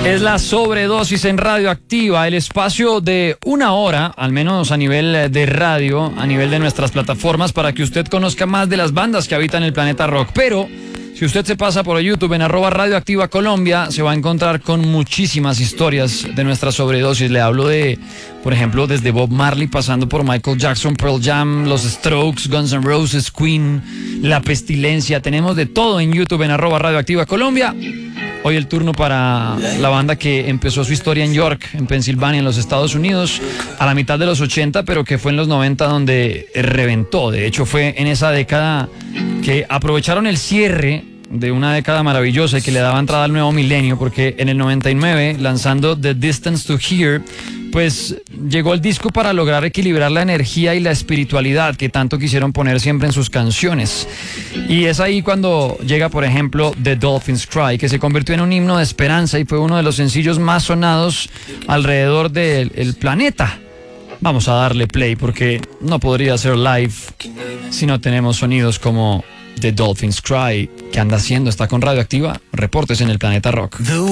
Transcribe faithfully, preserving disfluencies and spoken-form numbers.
Es la sobredosis en Radioactiva, el espacio de una hora, al menos a nivel de radio, a nivel de nuestras plataformas, para que usted conozca más de las bandas que habitan el planeta rock. Pero si usted se pasa por YouTube en arroba Radioactiva Colombia, se va a encontrar con muchísimas historias de nuestra sobredosis. Le hablo de, por ejemplo, desde Bob Marley, pasando por Michael Jackson, Pearl Jam, los Strokes, Guns N' Roses, Queen, La Pestilencia. Tenemos de todo en YouTube en arroba Radioactiva Colombia. Hoy el turno para la banda que empezó su historia en York, en Pensilvania, en los Estados Unidos, a la mitad de los ochenta, pero que fue en los noventa donde reventó. De hecho, fue en esa década que aprovecharon el cierre de una década maravillosa y que le daba entrada al nuevo milenio, porque en el noventa y nueve, lanzando The Distance to Here, pues llegó el disco para lograr equilibrar la energía y la espiritualidad que tanto quisieron poner siempre en sus canciones. Y es ahí cuando llega, por ejemplo, The Dolphins Cry, que se convirtió en un himno de esperanza y fue uno de los sencillos más sonados alrededor del el planeta. Vamos a darle play porque no podría ser live si no tenemos sonidos como The Dolphins Cry. ¿Qué anda haciendo? Está con Radioactiva. Reportes en el Planeta Rock.